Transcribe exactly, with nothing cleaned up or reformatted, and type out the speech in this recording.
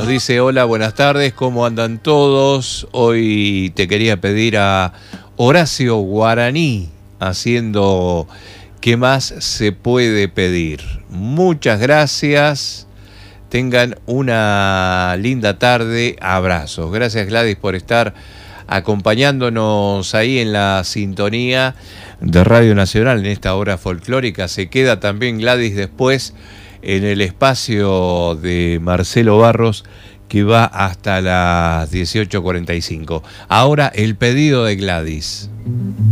Nos dice, hola, buenas tardes, ¿cómo andan todos? Hoy te quería pedir a Horacio Guaraní, haciendo ¿Qué más se puede pedir? Muchas gracias, tengan una linda tarde, abrazos. Gracias Gladys por estar acompañándonos ahí en la sintonía de Radio Nacional en esta hora folclórica. Se queda también Gladys después en el espacio de Marcelo Barros, que va hasta las dieciocho cuarenta y cinco. Ahora el pedido de Gladys.